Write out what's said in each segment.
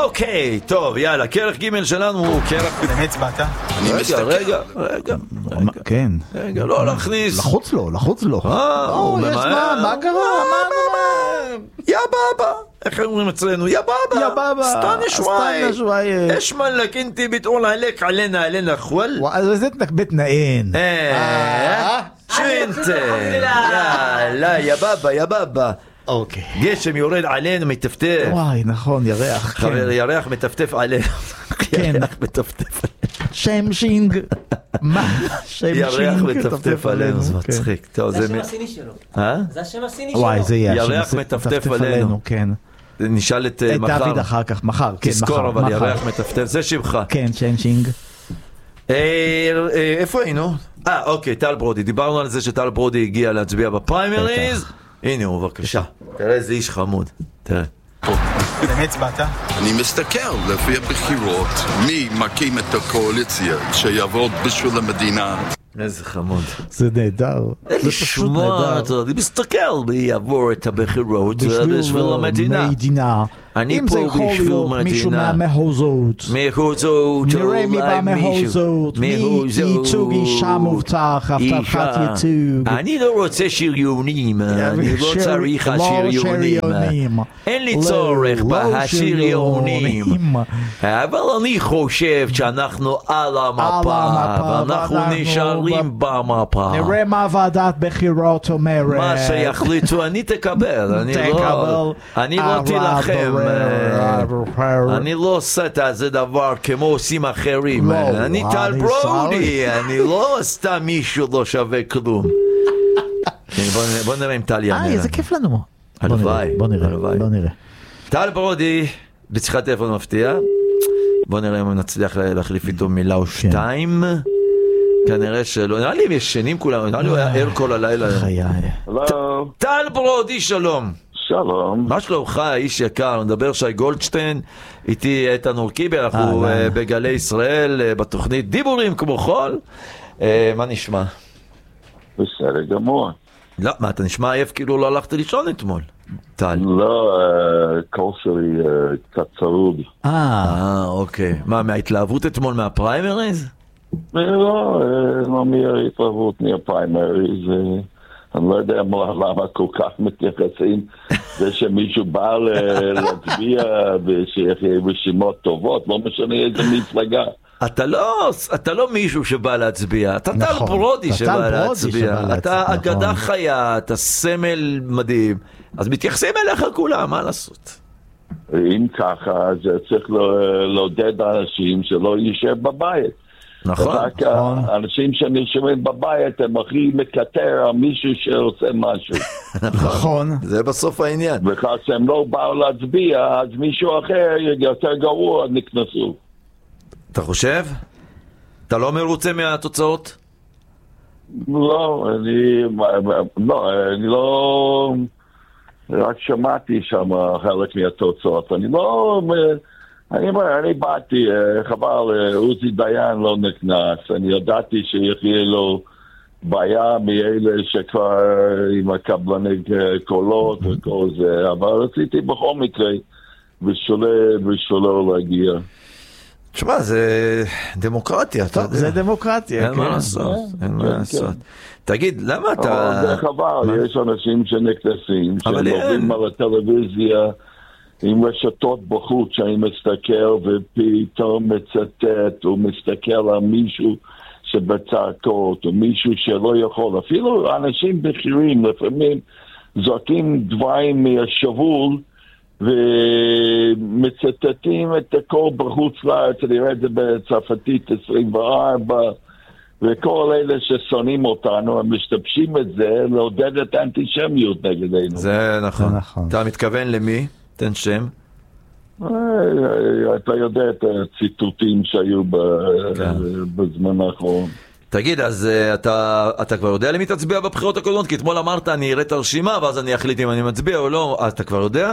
אוקיי, טוב, יאללה, קרח ג' שלנו הוא קרח... באמת באת? רגע. כן. רגע, לא להכניס. לחוץ לו. הוא יש זמן, מה קרה? יא בבא. איך אומרים אצלנו? יא בבא. סטני שוואי. ايش مالك انت بتقول عليك علينا اخوال وزيتك بيتنا اين شو انت لا يا بابا אוקיי. גשם יורד עלינו מטפטף. וואי, נכון, ירח. חבר, ירח מטפטף עלינו. כן. ירח מטפטף עלינו. שמשינג. מה? ירח מטפטף עלינו, זה מצחיק. זה השם הסיני שלו. זה השם הסיני שלו. וואי, זה יהיה. ירח מטפטף עלינו. כן. נשאל את מחר. דוד אחר כך, מחר. תזכור, אבל ירח מטפטף, זה שמך. כן, שמשינג. איפה היינו? אוקיי, טל ברודי. דיברנו על זה שטל ברודי הגיע להצביע בפריימריז. הנה הוא, בבקשה. תראה איזה איש חמוד. תראה. באמת באת? אני מסתכל לפי הבחירות מי מקים את הקואליציה שיעבוד בשביל המדינה. איזה חמוד. זה נהדר. זה פשוט נהדר. אני מסתכל מי יעבור את הבחירות בשביל המדינה. אני פה בשביל מדינה. אם זה יכול להיות מישהו מהמחוזות. נראה מי במחוזות. מי ייצוג אישה מובטח, הבטחת ייצוג. אני לא רוצה שריונים. אני לא צריך השריונים. אין לי צורך בהשריונים. אבל אני חושב שאנחנו על המפה. ואנחנו נשארים במפה. נראה מה ועדת בחירות אומרת. מה שיחליטו אני תקבל. אני לא תילחם. אני לא עושה את זה דבר כמו עושים אחרים. אני טל ברודי. אני לא סתם מישהו לא שווה כלום. בוא נראה אם טל יענה. איזה כיף לנו. הלוואי. בוא נראה. טל ברודי בשיחת טלפון מפתיע. בוא נראה אם נצליח להחליף איתו מילה או שתיים. כנראה שלא. נראה לי הם ישנים כולם. נראה לי הוא היה ער כל הלילה. טל ברודי, שלום. שלום. מה שלומך, איש יקר? נדבר שי גולדשטיין, איתי איתן אורקיבי, אנחנו בגלי ישראל, בתוכנית דיבורים כמו חול. מה נשמע? בסדר גמור. לא, מה, אתה נשמע עייף כאילו לא הלכת לישון אתמול? טל. לא, קול שלי קצת צרוד. אוקיי. מה, מההתלהבות אתמול מהפריימריז? לא מההתלהבות מהפריימריז. אני לא יודע למה כל כך מתייחסים זה שמישהו בא להצביע ושיהיה רשימות טובות, לא משנה איזה מפלגה. אתה לא מישהו שבא להצביע, אתה טל ברודי שבא להצביע, אתה אגדה חיה, אתה סמל מדהים, אז מתייחסים אליך כולם, מה לעשות? אם ככה, אז צריך לעודד אנשים שלא יישב בבית. נכון. רק האנשים שנרשמים בבית הם הכי מקטר על מישהו שעושה משהו. נכון. זה בסוף העניין. וכך שהם לא באו להצביע, אז מישהו אחר יותר גרוע נכנסו. אתה חושב? אתה לא מרוצה מהתוצאות? לא, אני לא... רק שמעתי שם חלק מהתוצאות. אני באתי, חבל, עוזי דיין לא נכנס, אני ידעתי שיחיה לו בעיה מאלה שכבר עם הקבלני קולות וכל זה, אבל רציתי בכל מקרה בשבילו להגיע. תשמע, זה דמוקרטיה, אתה יודע. זה דמוקרטיה, אין מה לעשות, אין מה לעשות. תגיד, למה אתה... זה חבל, יש אנשים שנכנסים, שנורים על הטלוויזיה, עם רשתות בחוץ שאני מסתכל ופתאום מצטט או מסתכל על מישהו שבצעקות או מישהו שלא יכול. אפילו אנשים בכירים לפעמים זורקים דברים מהשבול ומצטטים את הכל בחוץ לארץ. אני רואה את זה בצרפתית 24 וכל אלה ששונאים אותנו הם משתמשים את זה לעודד את האנטישמיות נגדנו. זה נכון. אתה מתכוון למי? תן שם. אתה יודע את הציטוטים שהיו בזמן האחרון. תגיד, אז אתה כבר יודע למי תצביע בבחירות הקודמות? כי אתמול אמרת אני אראה את הרשימה ואז אני אחליט אם אני מצביע או לא. אתה כבר יודע?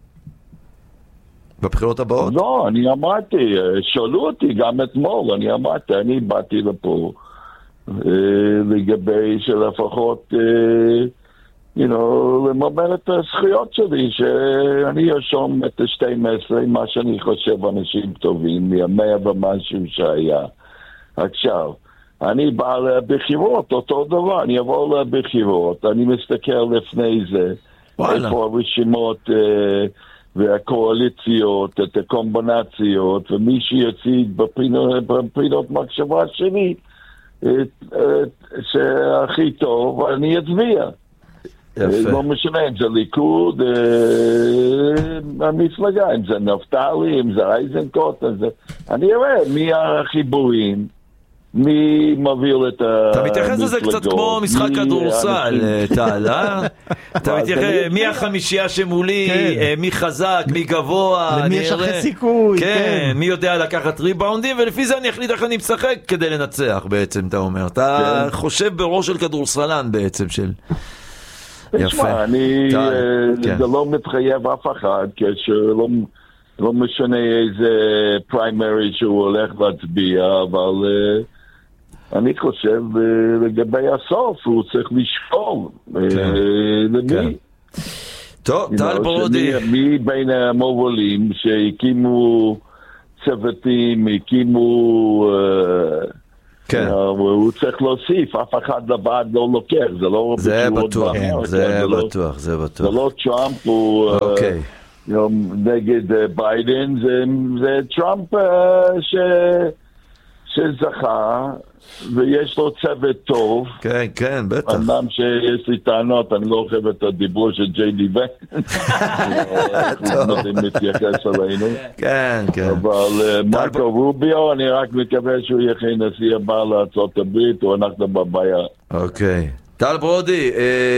בבחירות הבאות? לא, אני אמרתי, שאלו אותי גם אתמול, אני באתי לפה לגבי שלפחות לממר את הזכויות שלי, שאני ירשום את 12, מה שאני חושב אנשים טובים, מה100 ומשהו שהיה. עכשיו, אני בא לבחירות, אותו דבר, אני אעבור לבחירות, אני מסתכל לפני זה, איפה הרשימות והקואליציות, את הקומבינציות, ומי שיציג בפינות מחשבה שלי, שהכי טוב, אני אצביע. לא משנה אם זה ליכוד, המפלגה, אם זה נפתלי, אם זה אייזנקוט, אני אראה מי החיבורים, מי מוביל את המפלגות. אתה מתייחס לזה קצת כמו משחק כדורסל, טל, אה? אתה מתייחס, מי החמישייה שמולי, מי חזק, מי גבוה, למי יש אחרי סיכוי. כן, מי יודע לקחת ריבאונדים, ולפי זה אני אחליט איך אני משחק כדי לנצח בעצם, אתה אומר. אתה חושב בראש של כדורסלן בעצם של... תשמע, זה לא מתחייב אף אחד, לא משנה איזה פריימרי שהוא הולך להצביע, אבל אני חושב לגבי הסוף, הוא צריך לשקול למי. טוב, טל ברודי. מי בין המובילים שהקימו צוותים, הקימו... כן. הוא צריך להוסיף, אף אחד לבד לא לוקח, זה לא... זה בטוח, זה בטוח. זה לא טראמפ, הוא נגד ביידן, זה טראמפ שזכה, ויש לו צוות טוב. כן, כן, בטח. אמנם שיש לי טענות, אני לא אוהב את הדיבור של ג'יי די ון. אני מתייחס עלינו. כן, כן. אבל מרקו רוביו, אני רק מקווה שהוא יחי נשיא הבא לארצות הברית, או אנחנו בבעיה. אוקיי. טל ברודי,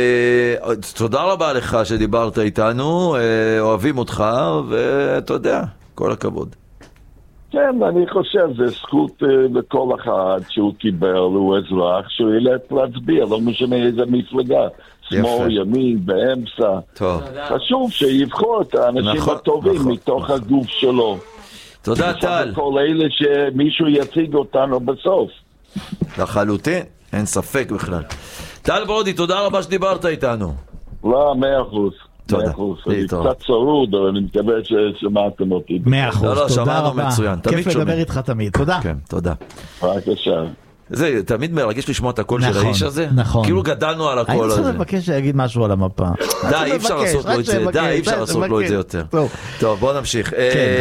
תודה רבה לך שדיברת איתנו, אוהבים אותך, ואתה יודע, כל הכבוד. כן, אני חושב, זה זכות לכל אחד שהוא קיבל, הוא אזרח, שהוא ילך להצביע, לא משנה איזה מפלגה, שמאל, ימין, באמצע. טוב. חשוב שיבחור את האנשים הטובים מתוך הגוף שלו. תודה, טל. כל אלה שמישהו יציג אותנו בסוף. לחלוטין, אין ספק בכלל. טל ברודי, תודה רבה שדיברת איתנו. לא, 100%. תודה. אני קצת צרוד, אבל אני מקווה ששמעתם אותי. 100%, תודה רבה. כיף לדבר איתך תמיד, תודה. כן, תודה. בבקשה. זה תמיד מרגש לשמוע את הקול של האיש הזה. נכון. כאילו גדלנו על הקול הזה. אני צריך לבקש להגיד משהו על המפה. די, אי אפשר לעשות לו את זה. די, אי אפשר לעשות לו את זה יותר. טוב, בוא נמשיך.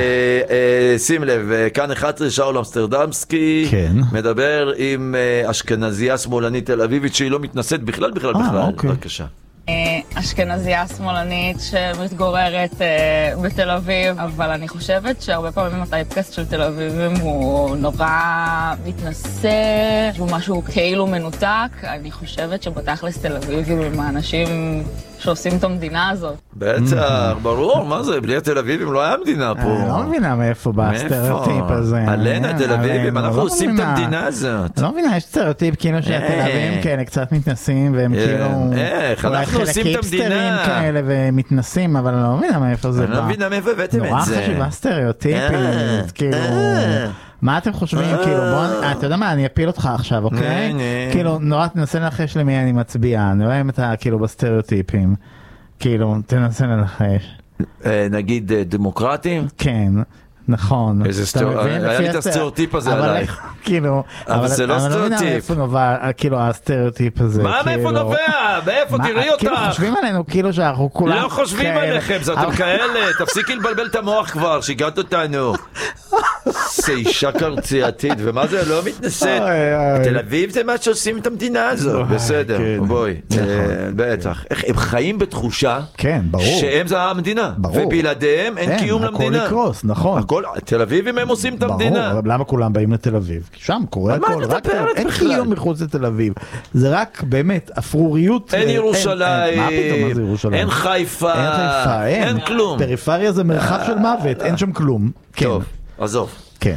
שים לב, כאן 11 שאול אמסטרדמסקי מדבר עם אשכנזייה שמאלנית תל אביבית שהיא לא מתנשאת בכלל. בבקשה. אשכנזייה שמאלנית שמתגוררת בתל אביב, אבל אני חושבת שהרבה פעמים הטייפקאסט של תל אביבים הוא נורא מתנשא, הוא משהו כאילו מנותק. אני חושבת שבתכלס תל אביבים הם האנשים שעושים את המדינה הזאת. בטח, ברור, מה זה? בלי התל אביבים לא היה מדינה פה. לא מבינה מאיפה בסטריאוטיפ הזה. עלינו תל אביבים, אנחנו עושים את המדינה הזאת. לא מבינה, יש סטריאוטיפ כאילו שהתל אביבים כאלה קצת מתנסים, והם כאילו... איך, אנחנו עושים את המדינה. כאלה ומתנסים, אבל אני לא מבינה מאיפה זה בא. אני לא מבינה מאיפה הבאתם את זה. נורא חשיבה סטריאוטיפית, כאילו... מה אתם חושבים? כאילו, בוא, אתה יודע מה, אני אפיל אותך עכשיו, אוקיי? כאילו, נורא תנסה לנחש למי אני מצביע, אני רואה אם אתה כאילו בסטריאוטיפים. כאילו, תנסה לנחש. נגיד דמוקרטים? כן. נכון. היה לי את הסטריאוטיפ הזה עלייך. כאילו, אבל זה לא סטריאוטיפ. אני לא מבינה מאיפה נובע, כאילו, הסטריאוטיפ הזה. מה מאיפה נובע? מאיפה? תראי אותך. כאילו, חושבים עלינו כאילו שאנחנו כולם... לא חושבים עליכם, אתם כאלה. תפסיקי לבלבל את המוח כבר, שיגעת אותנו. זה אישה קרצייתית, ומה זה? לא מתנשאת. תל אביב זה מה שעושים את המדינה הזו. בסדר, בואי. בטח. הם חיים בתחושה שהם זה המדינה. ובלעדיהם אין קיום למדינה. הכל יקרוס, נכון. תל אביבים הם עושים את המדינה. ברור, למה כולם באים לתל אביב? כי שם קורה הכל. אין קיום מחוץ לתל אביב. זה רק באמת, אפרוריות. אין ירושלים. מה פתאום, מה זה ירושלים? אין חיפה. אין כלום. פריפריה זה מרחב של מוות, אין שם כלום. טוב, עזוב. כן.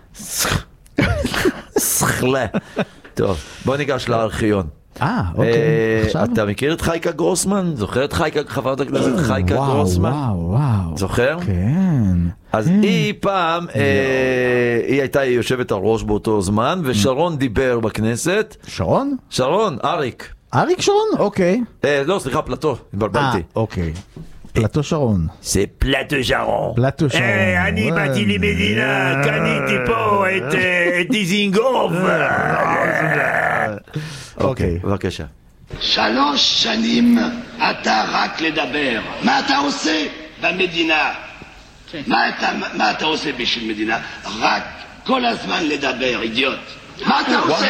סחלה. טוב, בוא ניגש לארכיון. אוקיי. אתה מכיר את חייקה גרוסמן? זוכר את חברת הכנסת חייקה גרוסמן? וואו. זוכר? כן. אז היא פעם, היא הייתה יושבת הראש באותו זמן, ושרון דיבר בכנסת. שרון? שרון, אריק. אריק שרון? אוקיי. לא, סליחה, פלטו, התבלבלתי. אוקיי. פלטו שרון. זה פלטו שרון. פלטו שרון. אני באתי למדינה, קניתי פה את דיזינגוף. אוקיי, בבקשה. 3 שנים אתה רק לדבר. מה אתה עושה במדינה? מה אתה עושה בשביל מדינה? רק כל הזמן לדבר, אידיוט. מה אתה עושה?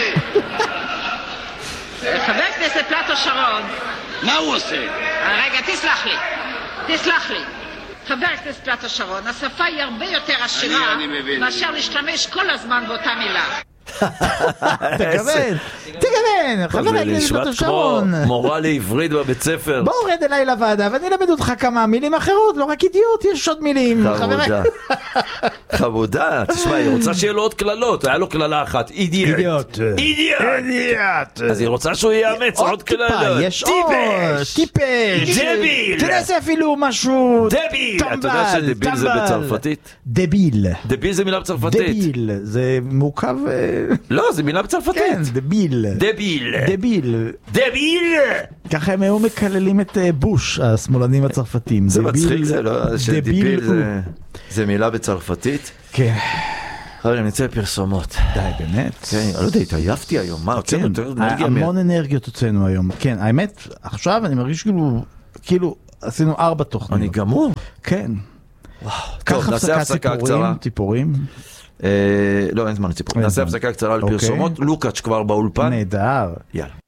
חבר הכנסת פלטו שרון. מה הוא עושה? רגע, תסלח לי. חבר הכנסת פלטו שרון, השפה היא הרבה יותר עשירה מאשר להשתמש כל הזמן באותה מילה. תגוון, חבר הכנסת פלטו שרון. מורה לעברית בבית ספר. בואו רד אליי לוועדה ואני אלמד אותך כמה מילים אחרות, לא רק אידיוט, יש עוד מילים. חמודה, תשמע, היא רוצה שיהיה לו עוד קללות, היה לו קללה אחת, אידיוט. אז היא רוצה שהוא יאמץ עוד קללות. יש עוד, טיפש, דביל. תנסה אפילו משהו דביל. אתה יודע שדביל זה בצרפתית? דביל זה מילה בצרפתית. דביל, זה מורכב. לא, זה מילה בצרפתית. כן, דביל. ככה הם היו מקללים את בוש, השמאלנים הצרפתים. זה מצחיק, זה לא, שדביל זה מילה בצרפתית. כן. אבל אני נצא פרסומות. די, באמת. כן, אני לא יודע, התעייפתי היום. מה, הוצאנו יותר אנרגיה? המון אנרגיות הוצאנו היום. כן, האמת, עכשיו אני מרגיש כאילו עשינו 4 תוכניות. אני גמור. כן. טוב, נעשה הפסקה קצרה. ציפורים. לא, אין זמן לציפורים. נעשה הפסקה קצרה על פרסומות. לוקאץ' כבר באולפן. נהדר. יאללה.